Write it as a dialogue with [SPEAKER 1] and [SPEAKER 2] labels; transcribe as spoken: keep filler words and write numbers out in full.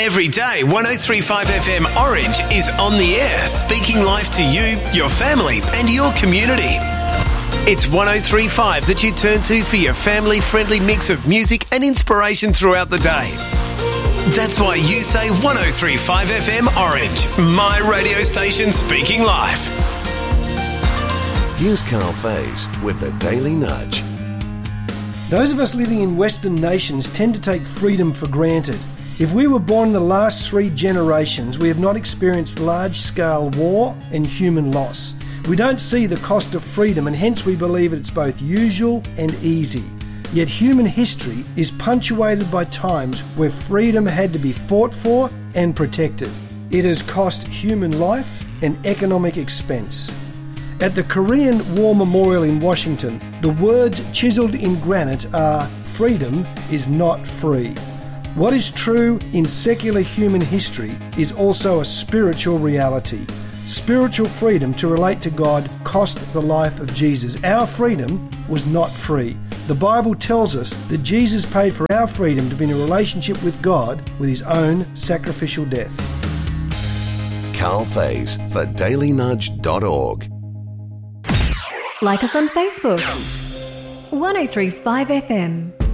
[SPEAKER 1] Every day, one oh three point five F M Orange is on the air, speaking life to you, your family and your community. It's one oh three point five that you turn to for your family-friendly mix of music and inspiration throughout the day. That's why you say one oh three point five F M Orange, my radio station speaking life.
[SPEAKER 2] Here's Carl Faze with the Daily Nudge.
[SPEAKER 3] Those of us living in Western nations tend to take freedom for granted. If we were born in the last three generations, we have not experienced large-scale war and human loss. We don't see the cost of freedom, and hence we believe it's both usual and easy. Yet human history is punctuated by times where freedom had to be fought for and protected. It has cost human life and economic expense. At the Korean War Memorial in Washington, the words chiseled in granite are, "Freedom is not free." What is true in secular human history is also a spiritual reality. Spiritual freedom to relate to God cost the life of Jesus. Our freedom was not free. The Bible tells us that Jesus paid for our freedom to be in a relationship with God with his own sacrificial death.
[SPEAKER 2] Carl Faze for daily nudge dot org.
[SPEAKER 4] Like us on Facebook. one oh three point five F M.